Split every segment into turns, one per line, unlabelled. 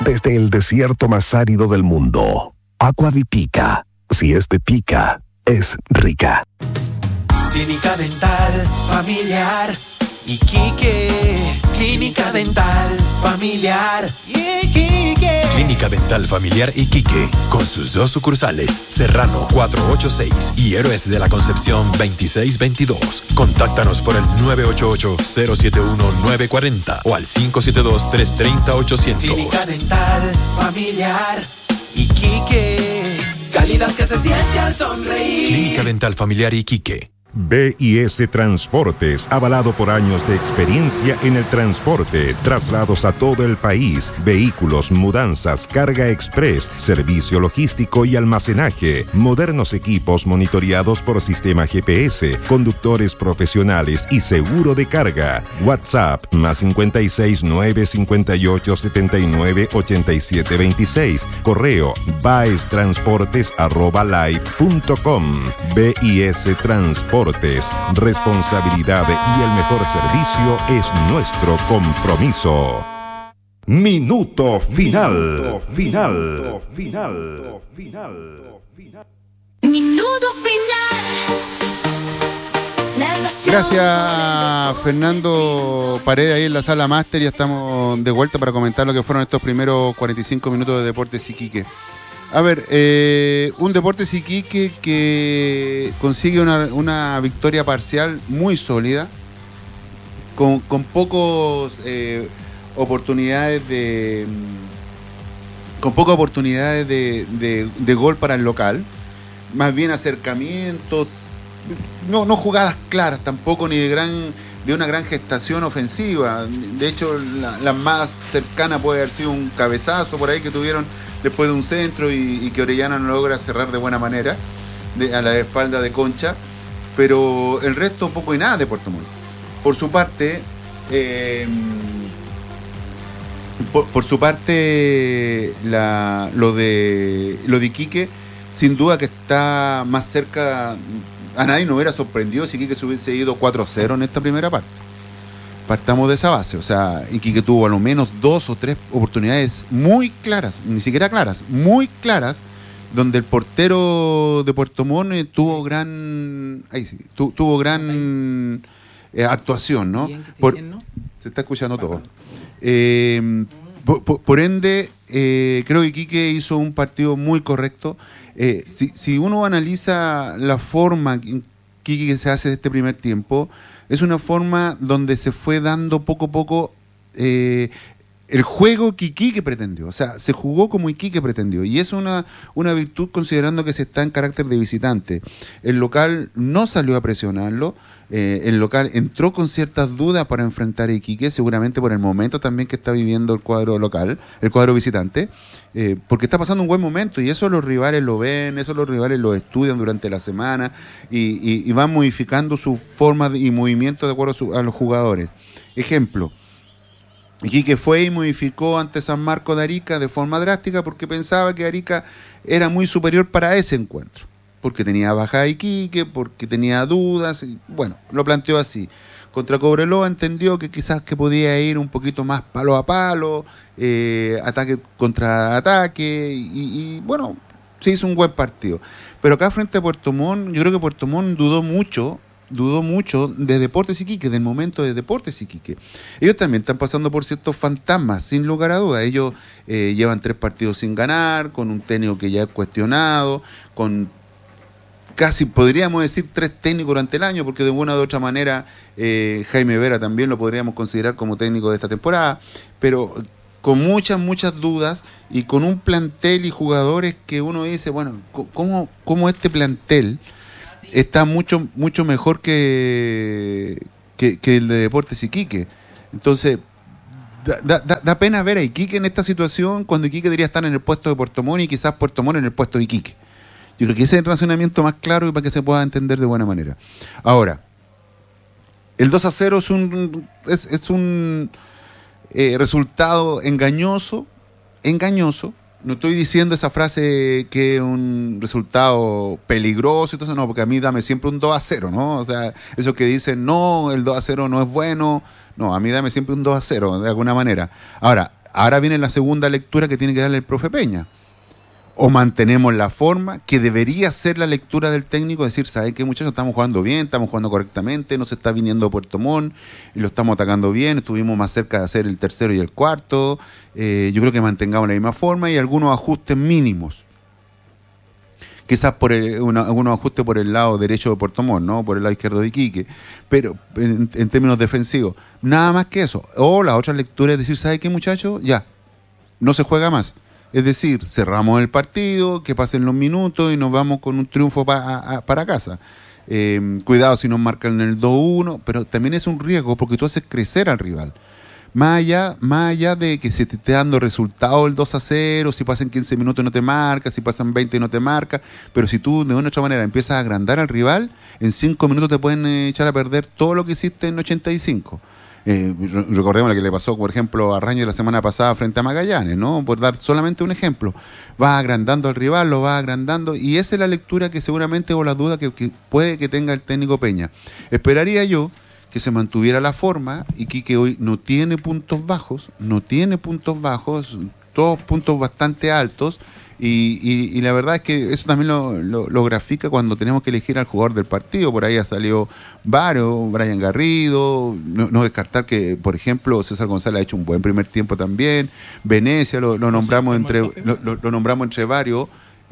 desde el desierto más árido del mundo. Agua de Pica. Si es de Pica, es rica.
Clínica Dental Familiar Iquique. Clínica Dental Familiar Iquique.
Clínica Dental Familiar Iquique, con sus 2 sucursales, Serrano 486 y Héroes de la Concepción 2622. Contáctanos por el 988-071-940 o al 572-330-800.
Clínica Dental Familiar Iquique. Calidad que se siente al sonreír.
Clínica Dental Familiar Iquique.
BIS Transportes, avalado por años de experiencia en el transporte, traslados a todo el país, vehículos, mudanzas, carga express, servicio logístico y almacenaje, modernos equipos monitoreados por sistema GPS, conductores profesionales y seguro de carga. WhatsApp +56 958 79 87 26. Correo baestransportes@live.com. BIS Transportes. Responsabilidad y el mejor servicio es nuestro compromiso. Minuto final.
Minuto final.
Gracias, Fernando Paredes, ahí en la sala máster. Ya estamos de vuelta para comentar lo que fueron estos primeros 45 minutos de Deportes Iquique. A ver, un Deportes Iquique que consigue una victoria parcial muy sólida, con pocas oportunidades de gol para el local, más bien acercamientos, no jugadas claras tampoco, ni de una gran gestación ofensiva. De hecho, la más cercana puede haber sido un cabezazo por ahí que tuvieron después de un centro y que Orellana no logra cerrar de buena manera a la espalda de Concha, pero el resto poco y nada de Puerto Montt. Por su parte, lo de Iquique, sin duda que está más cerca. A nadie nos hubiera sorprendido si Iquique se hubiese ido 4-0 en esta primera parte. Partamos de esa base, o sea, Iquique tuvo a lo menos 2 o 3 oportunidades muy claras, ni siquiera claras, muy claras, donde el portero de Puerto Montt tuvo gran actuación, ¿no? Se está escuchando todo. Por ende, creo que Iquique hizo un partido muy correcto. Si uno analiza la forma en que se hace este primer tiempo, es una forma donde se fue dando poco a poco el juego que Iquique pretendió. O sea, se jugó como Iquique pretendió. Y es una virtud considerando que se está en carácter de visitante. El local no salió a presionarlo. El local entró con ciertas dudas para enfrentar a Iquique, seguramente por el momento también que está viviendo el cuadro local, el cuadro visitante, porque está pasando un buen momento y eso los rivales lo ven, eso los rivales lo estudian durante la semana y van modificando su forma y movimiento de acuerdo a los jugadores. Ejemplo, Iquique fue y modificó ante San Marcos de Arica de forma drástica porque pensaba que Arica era muy superior para ese encuentro, porque tenía baja Iquique, porque tenía dudas, y bueno, lo planteó así. Contra Cobreloa entendió que quizás que podía ir un poquito más palo a palo, ataque contra ataque, y bueno, se hizo un buen partido. Pero acá frente a Puerto Montt, yo creo que Puerto Montt dudó mucho de Deportes Iquique, del momento de Deportes Iquique. Ellos también están pasando por ciertos fantasmas, sin lugar a dudas. Ellos llevan 3 partidos sin ganar, con un técnico que ya es cuestionado, con casi podríamos decir 3 técnicos durante el año, porque de una u otra manera Jaime Vera también lo podríamos considerar como técnico de esta temporada, pero con muchas dudas y con un plantel y jugadores que uno dice, bueno, ¿cómo este plantel está mucho mejor que el de Deportes Iquique? Entonces, da pena ver a Iquique en esta situación cuando Iquique debería estar en el puesto de Puerto Montt y quizás Puerto Montt en el puesto de Iquique. Yo creo que ese es el razonamiento más claro y para que se pueda entender de buena manera. Ahora, el 2-0 es un resultado engañoso. No estoy diciendo esa frase que es un resultado peligroso y todo eso, no, porque a mí dame siempre un 2-0, ¿no? O sea, esos que dicen, no, el 2-0 no es bueno, no, a mí dame siempre un 2-0, de alguna manera. Ahora, Ahora viene la segunda lectura que tiene que darle el profe Peña. O mantenemos la forma, que debería ser la lectura del técnico, decir, ¿saben qué, muchachos? Estamos jugando bien, estamos jugando correctamente, no se está viniendo Puerto Montt y lo estamos atacando bien, estuvimos más cerca de hacer el tercero y el cuarto. Yo creo que mantengamos la misma forma y algunos ajustes mínimos. Quizás algunos ajustes por el lado derecho de Puerto Montt, ¿no? Por el lado izquierdo de Iquique, pero en términos defensivos, nada más que eso. O la otra lectura es decir, ¿sabe qué, muchachos? Ya, no se juega más. Es decir, cerramos el partido, que pasen los minutos y nos vamos con un triunfo para casa. Cuidado si nos marcan el 2-1, pero también es un riesgo porque tú haces crecer al rival. Más allá de que se te esté dando resultado el 2-0, si pasan 15 minutos y no te marca, si pasan 20 y no te marca, pero si tú de una u otra manera empiezas a agrandar al rival, en 5 minutos te pueden echar a perder todo lo que hiciste en 85. Recordemos lo que le pasó, por ejemplo, a Raño la semana pasada frente a Magallanes, ¿no? Por dar solamente un ejemplo. Vas agrandando al rival, lo vas agrandando, y esa es la lectura que seguramente, o la duda que puede que tenga el técnico Peña. Esperaría yo que se mantuviera la forma, y que hoy no tiene puntos bajos, todos puntos bastante altos, y la verdad es que eso también lo grafica cuando tenemos que elegir al jugador del partido. Por ahí ha salido varios, Brian Garrido, no descartar que, por ejemplo, César González ha hecho un buen primer tiempo también, Venecia lo nombramos entre varios,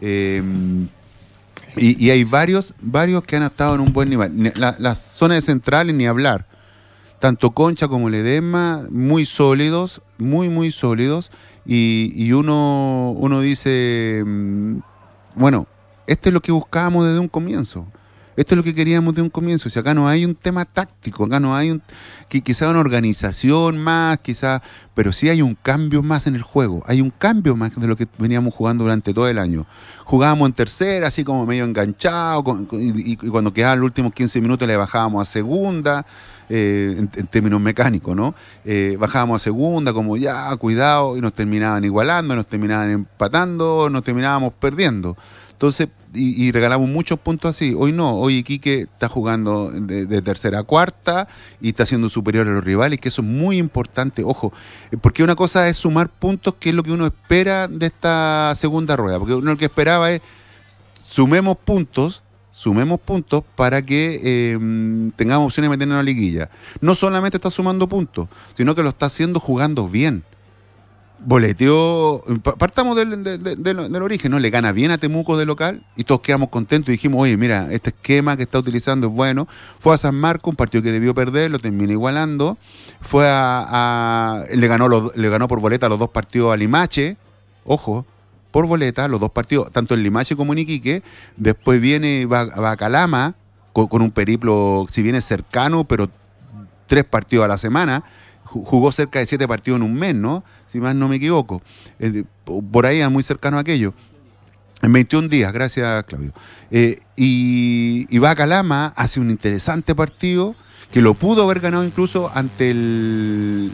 y hay varios que han estado en un buen nivel. Las zonas de centrales ni hablar, tanto Concha como Ledesma, muy sólidos, muy sólidos. Y uno dice, bueno, esto es lo que buscábamos desde un comienzo. Esto es lo que queríamos de un comienzo. Si acá no hay un tema táctico, acá no hay quizá una organización más, pero sí hay un cambio más en el juego. Hay un cambio más de lo que veníamos jugando durante todo el año. Jugábamos en tercera, así como medio enganchado, y cuando quedaban los últimos 15 minutos le bajábamos a segunda, en términos mecánicos, ¿no? Bajábamos a segunda, como ya, cuidado, y nos terminaban igualando, nos terminaban empatando, nos terminábamos perdiendo. Entonces, y regalamos muchos puntos así. Hoy no, hoy Iquique está jugando de tercera a cuarta y está siendo superior a los rivales, que eso es muy importante, ojo, porque una cosa es sumar puntos, que es lo que uno espera de esta segunda rueda, porque uno lo que esperaba es sumemos puntos para que tengamos opciones de meternos en la liguilla. No solamente está sumando puntos, sino que lo está haciendo jugando bien. Boleteó, partamos del origen, ¿no? Le gana bien a Temuco de local y todos quedamos contentos y dijimos, oye, mira, este esquema que está utilizando es bueno. Fue a San Marcos, un partido que debió perder, lo terminó igualando. Le ganó por boleta los dos partidos a Limache, ojo, por boleta, los dos partidos, tanto en Limache como en Iquique. Después va a Calama, con un periplo, si bien es cercano, pero 3 partidos a la semana. Jugó cerca de 7 partidos en un mes, ¿no? Si más no me equivoco. Por ahí es muy cercano a aquello. En 21 días, gracias, Claudio. Y va a Calama, hace un interesante partido, que lo pudo haber ganado incluso ante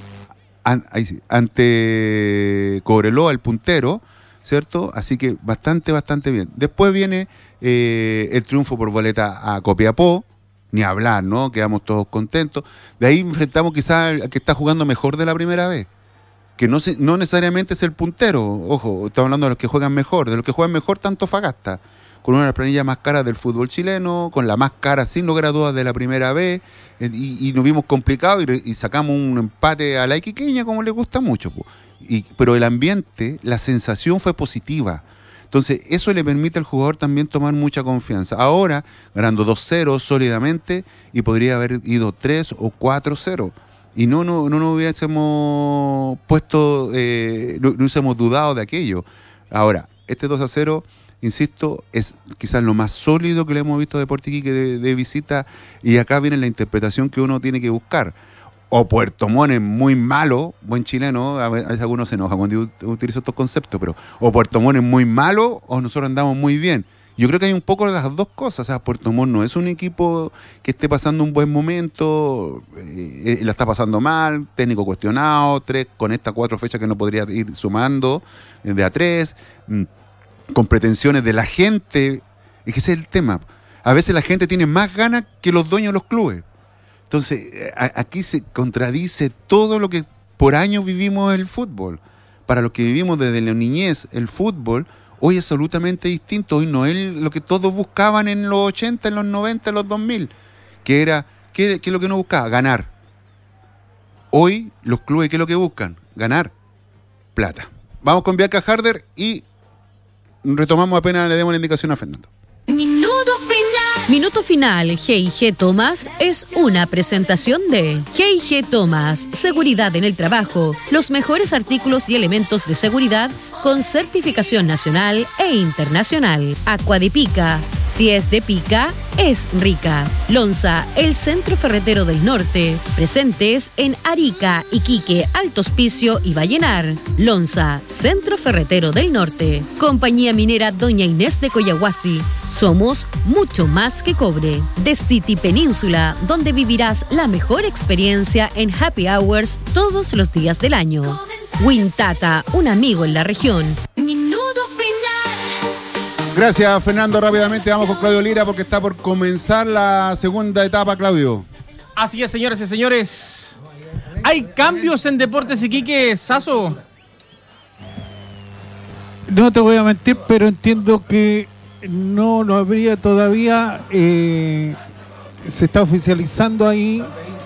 Cobreloa, el puntero, ¿cierto? Así que bastante bien. Después viene el triunfo por boleta a Copiapó, ni hablar, ¿no? Quedamos todos contentos. De ahí enfrentamos quizás al que está jugando mejor de la primera vez, que no necesariamente es el puntero, ojo, estamos hablando de los que juegan mejor, tanto Fagasta, con una de las planillas más caras del fútbol chileno, con la más cara sin lugar a dudas de la primera vez, y nos vimos complicados y sacamos un empate a la iquiqueña como le gusta mucho, pero el ambiente, la sensación fue positiva. Entonces, eso le permite al jugador también tomar mucha confianza. Ahora, ganando 2-0 sólidamente, y podría haber ido 3 o 4-0. Y no hubiésemos puesto, no hubiésemos dudado de aquello. Ahora, este 2-0, insisto, es quizás lo más sólido que le hemos visto a Deportes Iquique de visita, y acá viene la interpretación que uno tiene que buscar. O Puerto Montt es muy malo, buen chileno, a veces algunos se enojan cuando utilizo estos conceptos, pero o Puerto Montt es muy malo o nosotros andamos muy bien. Yo creo que hay un poco de las dos cosas. O sea, Puerto Montt no es un equipo que esté pasando un buen momento, la está pasando mal, técnico cuestionado, con estas 4 fechas que no podría ir sumando de a 3, con pretensiones de la gente. Es que ese es el tema. A veces la gente tiene más ganas que los dueños de los clubes. Entonces, aquí se contradice todo lo que por años vivimos el fútbol. para los que vivimos desde la niñez el fútbol, hoy es absolutamente distinto. Hoy no es lo que todos buscaban en los 80, en los 90, en los 2000, que era, ¿qué es lo que uno buscaba? Ganar. Hoy los clubes, ¿qué es lo que buscan? Ganar plata. Vamos con Bianca Harder y retomamos apenas le demos la indicación a Fernando.
Minuto final, G&G Thomas es una presentación de G&G Thomas, seguridad en el trabajo, los mejores artículos y elementos de seguridad con certificación nacional e internacional. Aqua de Pica, si es de pica, es rica. Lonza, el centro ferretero del norte, presentes en Arica, Iquique, Alto Hospicio y Vallenar. Lonza, centro ferretero del norte. Compañía minera Doña Inés de Coyahuasi. Somos mucho más que cobre. The City Península, donde vivirás la mejor experiencia en happy hours todos los días del año. Wintata, un amigo en la región.
Gracias, Fernando. Rápidamente vamos con Claudio Lira porque está por comenzar la segunda etapa, Claudio.
Así es, señoras y señores. ¿Hay cambios en Deportes Iquique, Sasso?
No te voy a mentir, pero entiendo que no habría todavía. Se está oficializando ahí.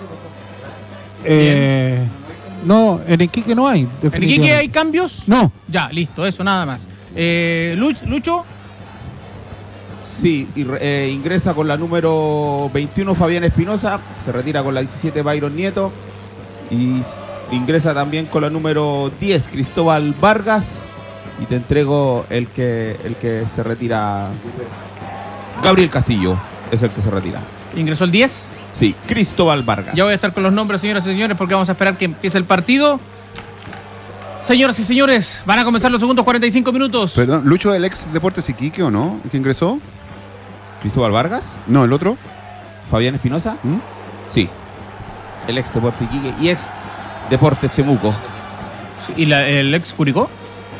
No, en Iquique no hay.
¿En Iquique hay cambios?
No.
Ya, listo, eso, nada más. Lucho.
Sí, ingresa con la número 21 Fabián Espinosa, se retira con la 17 Byron Nieto y ingresa también con la número 10 Cristóbal Vargas y te entrego el que se retira. Gabriel Castillo es el que se retira.
¿Ingresó el 10?
Sí, Cristóbal Vargas.
Ya voy a estar con los nombres, señoras y señores, porque vamos a esperar que empiece el partido. Señoras y señores, van a comenzar los segundos 45 minutos.
Perdón, ¿Lucho el ex Deportes Iquique o no? ¿El que ingresó?
¿Cristóbal Vargas?
No, ¿el otro?
¿Fabián Espinosa? Sí. El ex Deportes Iquique y ex Deportes Temuco.
Sí, ¿y el ex Curicó?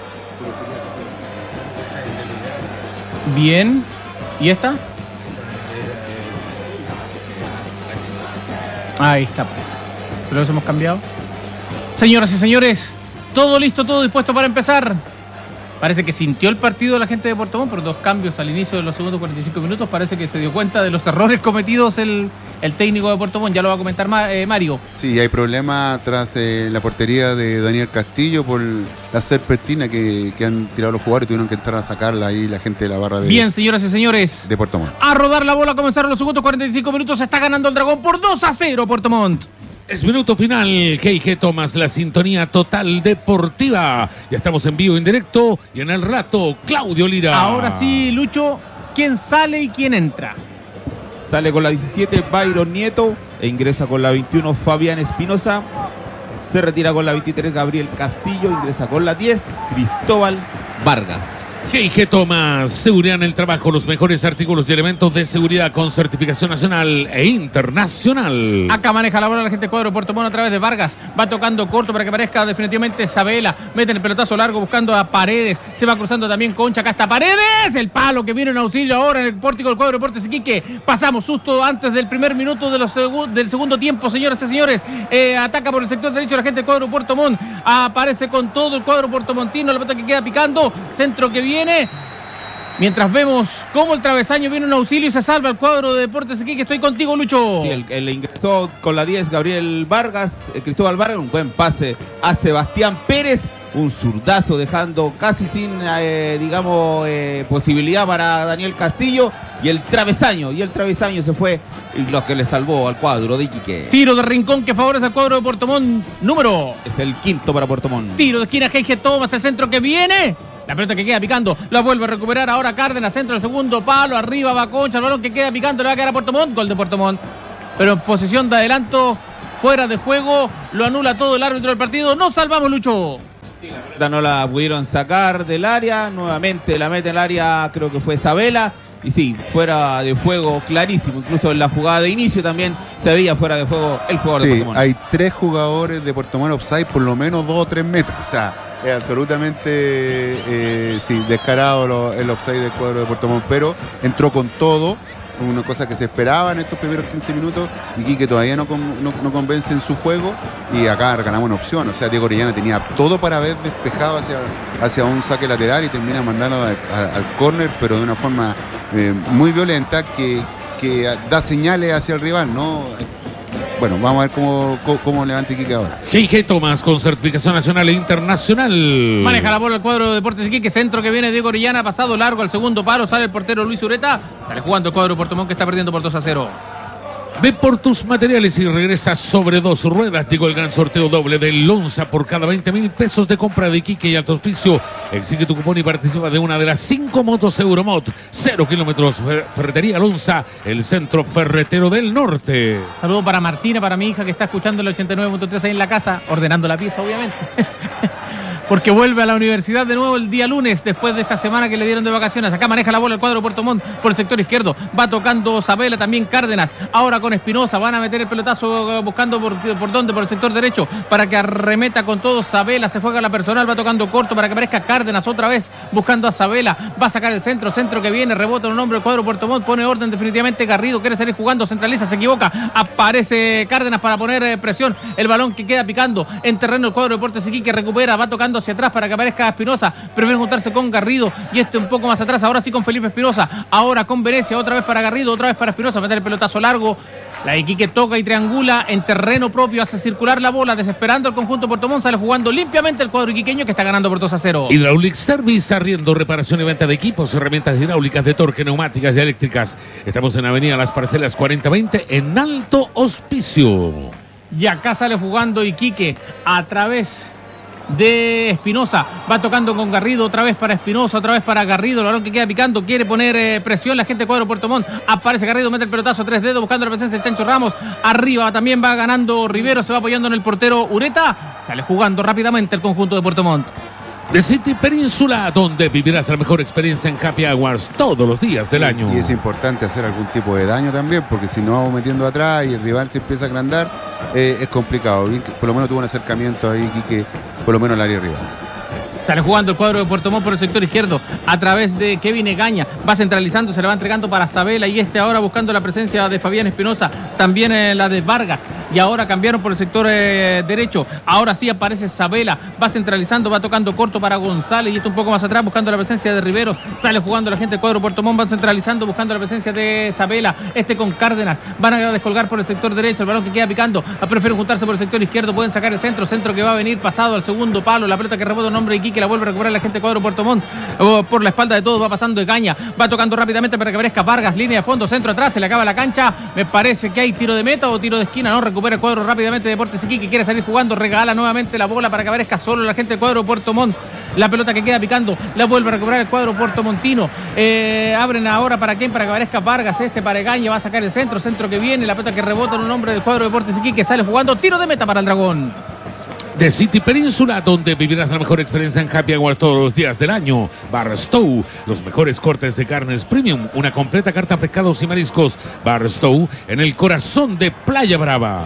Bien. ¿Y esta? Ahí está, pues. ¿Pero los hemos cambiado? Señoras y señores, todo listo, todo dispuesto para empezar. Parece que sintió el partido la gente de Puerto Montt por dos cambios al inicio de los segundos 45 minutos. Parece que se dio cuenta de los errores cometidos el técnico de Puerto Montt. Ya lo va a comentar Mario.
Sí, hay problema tras la portería de Daniel Castillo por la serpentina que han tirado los jugadores y tuvieron que entrar a sacarla ahí la gente de la barra de...
Bien, señoras y señores.
De Puerto Montt.
A rodar la bola, comenzaron los segundos 45 minutos. Se está ganando el Dragón por 2-0 Puerto Montt.
Es minuto final, G&G Thomas, la sintonía total deportiva. Ya estamos en vivo, en directo y en el rato, Claudio Lira.
Ahora sí, Lucho, ¿quién sale y quién entra?
Sale con la 17 Byron Nieto e ingresa con la 21 Fabián Espinosa. Se retira con la 23 Gabriel Castillo, ingresa con la 10 Cristóbal Vargas.
G&G Thomas, seguridad en el trabajo, los mejores artículos y elementos de seguridad con certificación nacional e internacional.
Acá maneja la bola la gente de cuadro Puerto Montt a través de Vargas. Va tocando corto para que parezca definitivamente Sabela. Mete el pelotazo largo buscando a Paredes. Se va cruzando también Concha. Acá está Paredes. El palo que viene en auxilio ahora en el pórtico del cuadro Deportes Iquique. Pasamos susto antes del primer minuto del segundo tiempo, señoras y señores. Ataca por el sector derecho la gente del cuadro Puerto Montt. Aparece con todo el cuadro puertomontino. La pelota que queda picando. Centro que viene. Mientras vemos cómo el travesaño viene un auxilio y se salva el cuadro de Deportes Iquique. Estoy contigo, Lucho.
Sí, el ingresó con la 10 Gabriel Vargas, Cristóbal Vargas, un buen pase a Sebastián Pérez, un zurdazo dejando casi sin, posibilidad para Daniel Castillo y el travesaño se fue y lo que le salvó al cuadro de Iquique.
Tiro de rincón que favorece al cuadro de Puerto Montt, número.
Es el quinto para Puerto Montt.
Tiro de esquina, G&G Thomas, el centro que viene. La pelota que queda picando, la vuelve a recuperar ahora Cárdenas, centro del segundo palo, arriba va Concha, el balón que queda picando, le va a quedar a Puerto Montt, gol de Puerto Montt. Pero en posición de adelanto, fuera de juego, lo anula todo el árbitro del partido, nos salvamos, Lucho.
Sí, la pelota no la pudieron sacar del área, nuevamente la mete en el área, creo que fue Sabela. Y sí, fuera de juego clarísimo, incluso en la jugada de inicio también se veía fuera de juego el jugador de Puerto Montt.
Hay 3 jugadores de Puerto Montt offside por lo menos 2 o 3 metros, o sea, es absolutamente descarado el offside del cuadro de Puerto Montt, pero entró con todo una cosa que se esperaba en estos primeros 15 minutos. Iquique todavía no convence en su juego y acá ganamos una opción. O sea, Diego Orellana tenía todo para haber despejado hacia un saque lateral y termina mandando al córner, pero de una forma muy violenta que da señales hacia el rival, ¿no? Bueno, vamos a ver cómo levanta Iquique ahora.
G.G. Thomas con certificación nacional e internacional.
Maneja la bola el cuadro de Deportes Iquique, centro que viene Diego Orellana, pasado largo al segundo palo, sale el portero Luis Ureta, sale jugando el cuadro de Puerto Montt que está perdiendo por 2-0.
Ve por tus materiales y regresa sobre 2 ruedas. Llegó el gran sorteo doble del Lonza por cada 20.000 pesos de compra de Iquique y Alto Hospicio. Exige tu cupón y participa de una de las 5 motos Euromot. 0 kilómetros, Ferretería Lonza, el centro ferretero del norte.
Saludo para Martina, para mi hija que está escuchando el 89.3 ahí en la casa, ordenando la pieza obviamente. Porque vuelve a la universidad de nuevo el día lunes, después de esta semana que le dieron de vacaciones. Acá maneja la bola el cuadro de Puerto Montt por el sector izquierdo. Va tocando Sabela, también Cárdenas. Ahora con Espinosa, van a meter el pelotazo buscando por dónde, por el sector derecho, para que arremeta con todo. Sabela se juega la personal, va tocando corto para que aparezca Cárdenas otra vez, buscando a Sabela. Va a sacar el centro que viene, rebota en un hombre el cuadro de Puerto Montt, pone orden definitivamente. Garrido quiere salir jugando, centraliza, se equivoca. Aparece Cárdenas para poner presión. El balón que queda picando en terreno el cuadro de Deportes Iquique, recupera, va tocando hacia atrás para que aparezca Espinosa, prefiere juntarse con Garrido y un poco más atrás, ahora sí con Felipe Espinosa, ahora con Venecia, otra vez para Garrido, otra vez para Espinosa, meter el pelotazo largo. La Iquique toca y triangula en terreno propio, hace circular la bola, desesperando el conjunto Puerto Montt, sale jugando limpiamente el cuadro iquiqueño que está ganando por 2-0.
Hydraulic Service, arriendo, reparación y venta de equipos, herramientas hidráulicas de torque, neumáticas y eléctricas. Estamos en Avenida Las Parcelas 4020 en Alto Hospicio.
Y acá sale jugando Iquique a través de Espinosa, va tocando con Garrido, otra vez para Espinosa, otra vez para Garrido, el balón que queda picando, quiere poner presión la gente de cuadro Puerto Montt, aparece Garrido, mete el pelotazo, 3 dedos, buscando la presencia de Chancho Ramos, arriba también va ganando Rivero, se va apoyando en el portero Ureta, sale jugando rápidamente el conjunto de Puerto Montt.
The City Península, donde vivirás la mejor experiencia en Happy Hours todos los días del año.
Y es importante hacer algún tipo de daño también, porque si no vamos metiendo atrás y el rival se empieza a agrandar, es complicado. Y por lo menos tuvo un acercamiento ahí, que por lo menos al área rival.
Sale jugando el cuadro de Puerto Montt por el sector izquierdo a través de Kevin Egaña. Va centralizando, se le va entregando para Sabela y ahora buscando la presencia de Fabián Espinosa. También la de Vargas. Y ahora cambiaron por el sector derecho. Ahora sí aparece Sabela. Va centralizando, va tocando corto para González. Y un poco más atrás buscando la presencia de Riveros. Sale jugando la gente del cuadro de Puerto Montt. Van centralizando buscando la presencia de Sabela. Con Cárdenas. Van a descolgar por el sector derecho. El balón que queda picando. Prefieren juntarse por el sector izquierdo. Pueden sacar el centro. Centro que va a venir pasado al segundo palo. La pelota que rebota en nombre de Iquique. La vuelve a recuperar la gente de cuadro Puerto Montt. Por la espalda de todos va pasando Egaña. Va tocando rápidamente para que aparezca Vargas. Línea de fondo, centro atrás. Se le acaba la cancha. Me parece que hay tiro de meta o tiro de esquina. No recupera el cuadro rápidamente de Deportes Iquique. Quiere salir jugando. Regala nuevamente la bola para que aparezca solo la gente del cuadro Puerto Montt. La pelota que queda picando. La vuelve a recuperar el cuadro puertomontino. Abren ahora para quién, para que aparezca Vargas. Para Egaña. Va a sacar el centro. Centro que viene. La pelota que rebota en un hombre del cuadro Deportes Iquique. Sale jugando. Tiro de meta para el Dragón.
The City Península, donde vivirás la mejor experiencia en Happy Hour todos los días del año. Barstow, los mejores cortes de carnes premium, una completa carta de pescados y mariscos. Barstow, en el corazón de Playa Brava.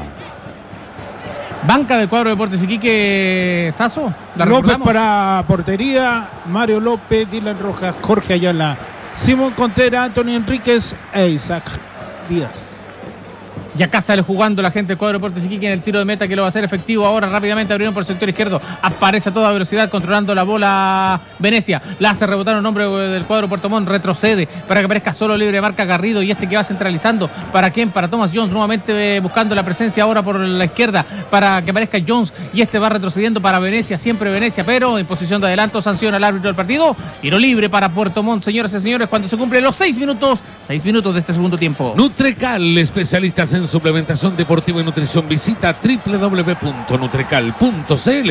Banca del cuadro de Deportes Iquique, Sasso.
López para portería, Mario López, Dylan Rojas, Jorge Ayala, Simón Contreras, Antonio Enríquez e Isaac Díaz.
Y acá sale jugando la gente del cuadro de Deportes Iquique en el tiro de meta que lo va a hacer efectivo ahora. Rápidamente abrieron por el sector izquierdo. Aparece a toda velocidad controlando la bola Venecia. La hace rebotar un hombre del cuadro Puerto Montt. Retrocede para que aparezca solo libre. Marca Garrido y que va centralizando. ¿Para quién? Para Thomas Jones. Nuevamente buscando la presencia ahora por la izquierda para que aparezca Jones. Y va retrocediendo para Venecia. Siempre Venecia, pero en posición de adelanto. Sanciona al árbitro del partido. Tiro libre para Puerto Montt, señoras y señores, cuando se cumplen los 6 minutos. 6 minutos de este segundo tiempo.
Nutrecal, especialistas en suplementación deportiva y nutrición. Visita www.nutrecal.cl.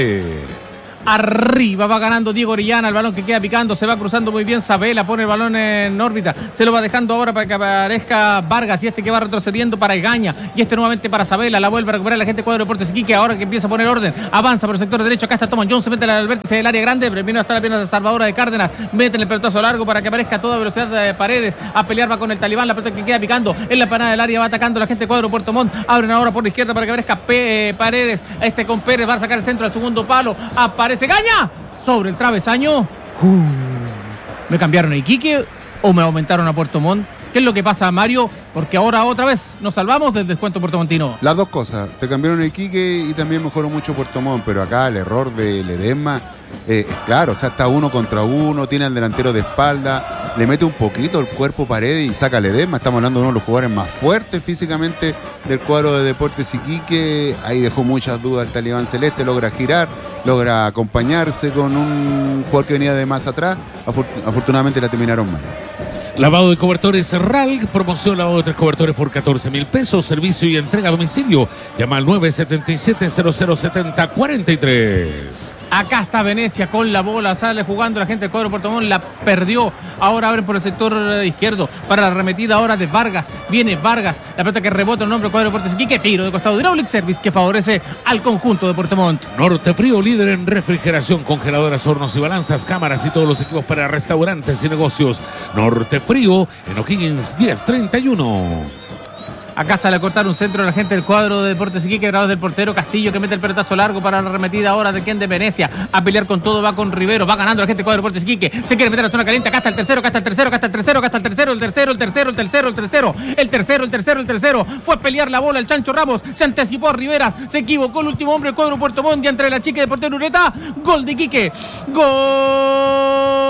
Arriba va ganando Diego Orellana, el balón que queda picando, se va cruzando muy bien Sabela, pone el balón en órbita, se lo va dejando ahora para que aparezca Vargas y que va retrocediendo para Egaña y nuevamente para Sabela, la vuelve a recuperar la gente de cuadro Deportes Iquique, ahora que empieza a poner orden, avanza por el sector derecho, acá está Thomas Jones, se mete al vértice del área grande, primero está la pierna salvadora de Cárdenas, mete en el pelotazo largo para que aparezca a toda velocidad de Paredes, a pelear va con el Talibán, la pelota que queda picando, en la panada del área va atacando la gente de cuadro Puerto Montt, abren ahora por la izquierda para que aparezca Paredes, con Pérez va a sacar el centro al segundo palo, aparece Egaña sobre el travesaño. ¿Me cambiaron a Iquique o me aumentaron a Puerto Montt? ¿Qué es lo que pasa, Mario? Porque ahora otra vez nos salvamos del descuento puertomontino.
Las dos cosas, te cambiaron el Iquique y también mejoró mucho Puerto Montt, pero acá el error de Ledesma es claro, o sea, está 1 contra 1, tiene al delantero de espalda, le mete un poquito el cuerpo Paredes y saca a Ledesma. Estamos hablando de uno de los jugadores más fuertes físicamente del cuadro de Deportes Iquique. Ahí dejó muchas dudas el talibán celeste, logra girar, logra acompañarse con un jugador que venía de más atrás. Afortunadamente la terminaron mal.
Lavado de cobertores RAL, promoción lavado de 3 cobertores por 14.000 pesos, servicio y entrega a domicilio. Llama al 977-0070-43.
Acá está Venecia con la bola, sale jugando la gente del cuadro de Puerto Montt, la perdió. Ahora abren por el sector izquierdo para la arremetida ahora de Vargas. Viene Vargas, la pelota que rebota en nombre del cuadro de Deportes Iquique, tiro de costado de Hydraulic Service que favorece al conjunto de Puerto Montt.
Nortefrío, líder en refrigeración, congeladoras, hornos y balanzas, cámaras y todos los equipos para restaurantes y negocios. Nortefrío en O'Higgins 1031.
Acá sale a cortar un centro de la gente del cuadro de Deportes Iquique, grados del portero Castillo, que mete el pelotazo largo para la arremetida ahora de quien de Venecia. A pelear con todo, va con Rivero, va ganando la gente del cuadro de Deportes Iquique. Se quiere meter a la zona caliente, acá está el tercero, acá está el tercero, acá está el tercero, acá está el tercero, el tercero, el tercero, el tercero, el tercero, el tercero, el tercero, el tercero. Fue a pelear la bola el Chancho Ramos, se anticipó a Riveras, se equivocó el último hombre del cuadro Puerto Montt, y entre la chica de portero Ureta, gol de Iquique. ¡Gol!